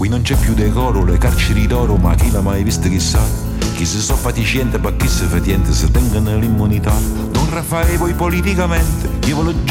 Qui non c'è più decoro, le carceri d'oro, ma chi l'ha mai visto chissà? Chi si so paticiente, ma chi si fatiente, se tengono l'immunità. Don Raffaele voi politicamente, io ve l'ho già